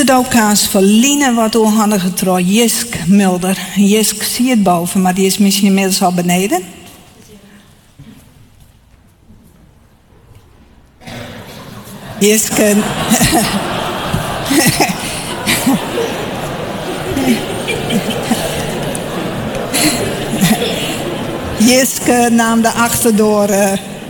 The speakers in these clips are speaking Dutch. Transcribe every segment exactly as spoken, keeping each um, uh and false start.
doopkaas van Line wordt doorhandigd door Jisk Mulder. Jisk zie het boven, maar die is misschien inmiddels al beneden. Jisk... Jiske nam de achterdoor. Uh...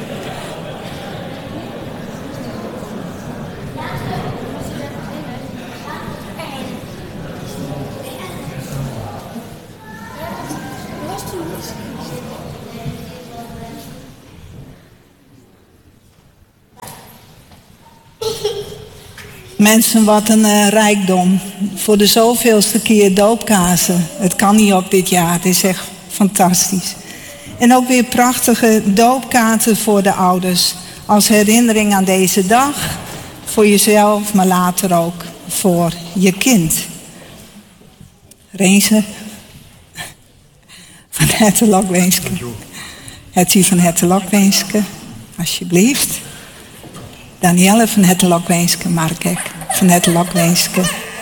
Mensen, wat een uh, rijkdom. Voor de zoveelste keer doopkazen. Het kan niet op dit jaar. Het is echt fantastisch. En ook weer prachtige doopkaarten voor de ouders. Als herinnering aan deze dag. Voor jezelf, maar later ook voor je kind. Reense. Van Hette Lokwenske. Hetty van Hette Lokwenske. Alsjeblieft. Danielle van Hette Lokwenske. Markek van Hette Lokwenske.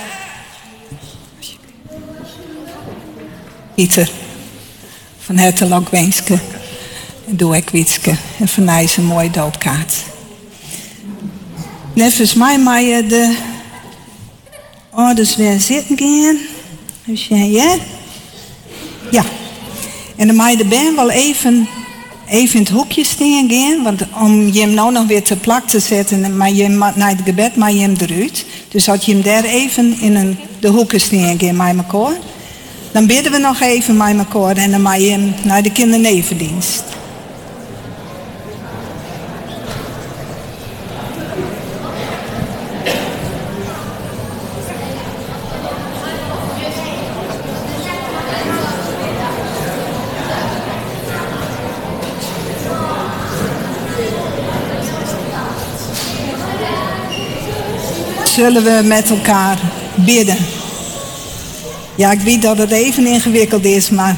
Pieter van Hette Lokwenske. En Doe ik Witske. En van mij is een mooie doopkaart. Nevens mij maar je de ouders weer zitten gaan. Dus ja, ja. En dan mag je de ben wel even, even in het hoekje staan gaan. Want om je hem nou nog weer te plak te zetten, maar je naar het gebed, maar je hem eruit. Dus als je hem daar even in een, de hoeken staan gaan met elkaar. Dan bidden we nog even met elkaar en dan mag je hem naar de kindernevendienst. Zullen we met elkaar bidden? Ja, ik weet dat het even ingewikkeld is, maar...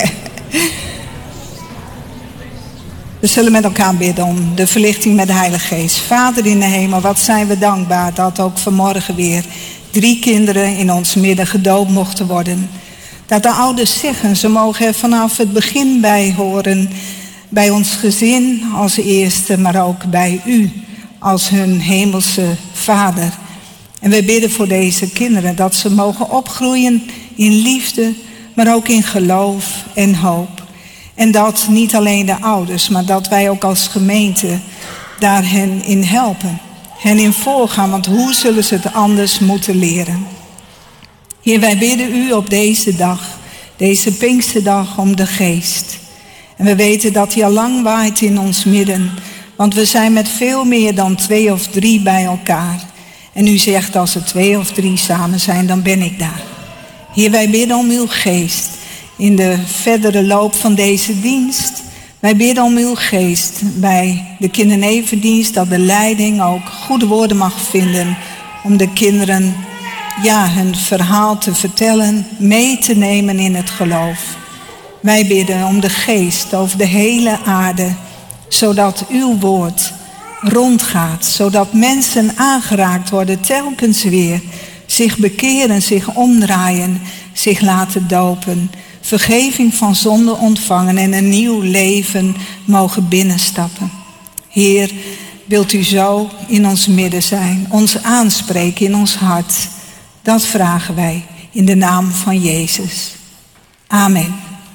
We zullen met elkaar bidden om de verlichting met de Heilige Geest. Vader in de hemel, wat zijn we dankbaar dat ook vanmorgen weer drie kinderen in ons midden gedoopt mochten worden. Dat de ouders zeggen, ze mogen er vanaf het begin bij horen. Bij ons gezin als eerste, maar ook bij u als hun hemelse Vader. En we bidden voor deze kinderen dat ze mogen opgroeien in liefde, maar ook in geloof en hoop. En dat niet alleen de ouders, maar dat wij ook als gemeente daar hen in helpen. Hen in voorgaan, want hoe zullen ze het anders moeten leren? Heer, wij bidden u op deze dag, deze Pinksterdag, om de geest. En we weten dat hij al lang waait in ons midden, want we zijn met veel meer dan twee of drie bij elkaar. En u zegt, als er twee of drie samen zijn, dan ben ik daar. Heer, wij bidden om uw geest in de verdere loop van deze dienst. Wij bidden om uw geest bij de kindernevendienst, dat de leiding ook goede woorden mag vinden om de kinderen ja, hun verhaal te vertellen, mee te nemen in het geloof. Wij bidden om de geest over de hele aarde, zodat uw woord rondgaat, zodat mensen aangeraakt worden telkens weer, zich bekeren, zich omdraaien, zich laten dopen, vergeving van zonde ontvangen en een nieuw leven mogen binnenstappen. Heer, wilt u zo in ons midden zijn, ons aanspreken in ons hart. Dat vragen wij in de naam van Jezus. Amen.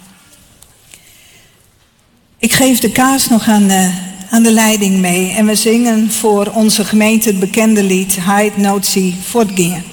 Ik geef de kaars nog aan de, aan de leiding mee en we zingen voor onze gemeente het bekende lied Heid Nootzie Voortgingen.